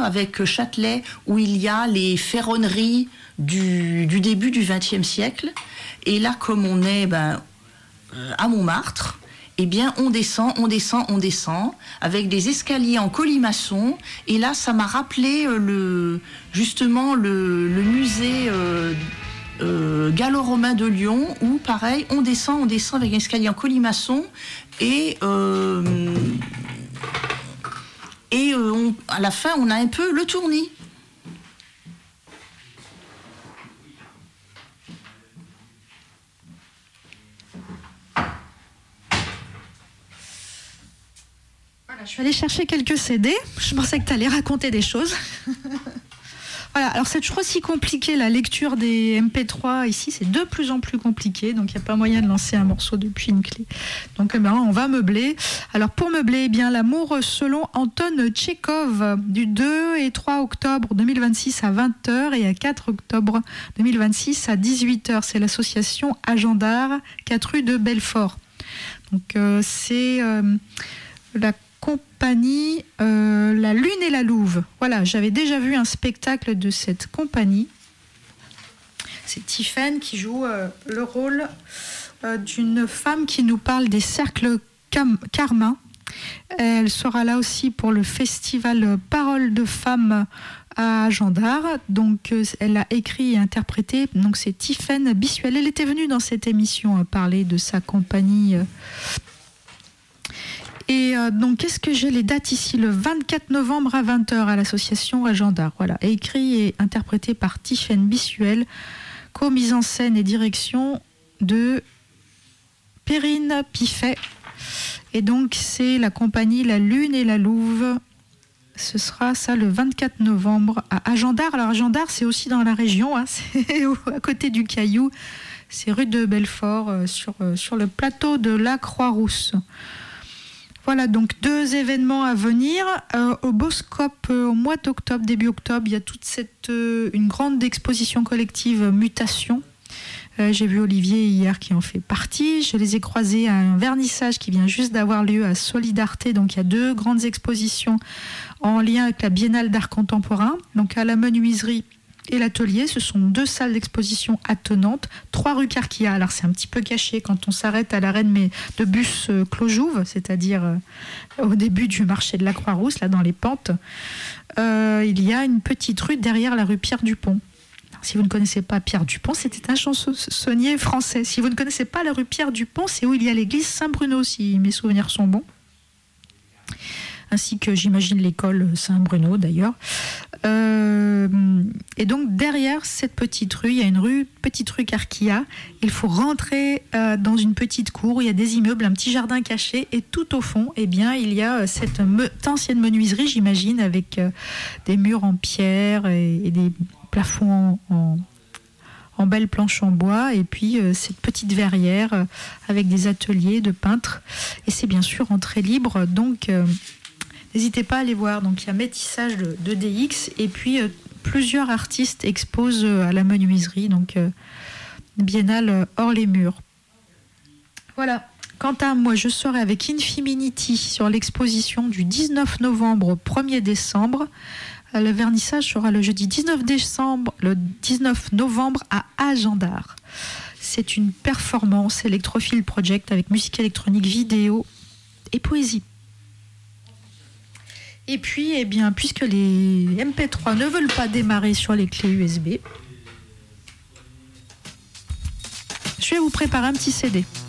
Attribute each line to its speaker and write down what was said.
Speaker 1: avec Châtelet, où il y a les ferronneries du début du XXe siècle. Et là, comme on est à Montmartre, eh bien, on descend, avec des escaliers en colimaçon. Et là, ça m'a rappelé justement le musée gallo-romain de Lyon, où, pareil, on descend avec un escalier en colimaçon. Et à la fin, on a un peu le tournis.
Speaker 2: Je suis allée chercher quelques CD. Je pensais que tu allais raconter des choses. Voilà, alors c'est toujours aussi compliqué la lecture des MP3 ici, c'est de plus en plus compliqué, donc il n'y a pas moyen de lancer un morceau depuis une clé. Donc on va meubler. Alors pour meubler, eh bien l'amour selon Anton Tchekhov, du 2 et 3 octobre 2026 à 20h et à 4 octobre 2026 à 18h. C'est l'association Agendar, 4 rue de Belfort. Donc c'est la compagnie La Lune et la Louve. Voilà, j'avais déjà vu un spectacle de cette compagnie. C'est Tiffaine qui joue le rôle d'une femme qui nous parle des cercles carmins. Elle sera là aussi pour le festival Paroles de femmes à Agendar. Donc elle a écrit et interprété. Donc c'est Tiffaine Bissuel. Elle était venue dans cette émission parler de sa compagnie. Et donc, qu'est-ce que j'ai les dates ici? Le 24 novembre à 20h à l'association Agendar. Voilà, écrit et interprété par Tiffaine Bissuel, co-mise en scène et direction de Perrine Piffet. Et donc, c'est la compagnie La Lune et la Louve. Ce sera ça le 24 novembre à Agendar. Alors, Agendar, c'est aussi dans la région, hein, c'est à côté du Caillou. C'est rue de Belfort, sur le plateau de la Croix-Rousse. Voilà, donc 2 événements à venir. Au Boscope, au mois d'octobre, début octobre, il y a une grande exposition collective Mutation. J'ai vu Olivier hier qui en fait partie. Je les ai croisés à un vernissage qui vient juste d'avoir lieu à Solidarité. Donc il y a 2 grandes expositions en lien avec la Biennale d'art contemporain. Donc à la menuiserie et l'atelier, ce sont 2 salles d'exposition attenantes, 3 rue Carquilla. Alors c'est un petit peu caché quand on s'arrête à l'arrêt de bus Clos-Jouve, c'est-à-dire au début du marché de la Croix-Rousse, là dans les pentes. Il y a une petite rue derrière la rue Pierre-Dupont. Si vous ne connaissez pas Pierre Dupont, c'était un chansonnier français. Si vous ne connaissez pas la rue Pierre Dupont, c'est où il y a l'église Saint-Bruno, si mes souvenirs sont bons. Ainsi que j'imagine l'école Saint-Bruno d'ailleurs. Et donc derrière cette petite rue, il y a une petite rue Carquilla. Il faut rentrer dans une petite cour où il y a des immeubles, un petit jardin caché, et tout au fond, eh bien, il y a cette ancienne menuiserie, j'imagine, avec des murs en pierre et des plafonds en belles planches en bois, et puis cette petite verrière avec des ateliers de peintres. Et c'est bien sûr entrée libre, donc n'hésitez pas à aller voir. Donc il y a métissage de DX, et puis plusieurs artistes exposent à la menuiserie, donc biennale hors les murs. Voilà. Quant à moi, je serai avec Infinity sur l'exposition du 19 novembre au 1er décembre. Le vernissage sera le jeudi 19 novembre à Agendar. C'est une performance Electrophile Project avec musique électronique, vidéo et poésie. Et puis, eh bien, puisque les MP3 ne veulent pas démarrer sur les clés USB, je vais vous préparer un petit CD.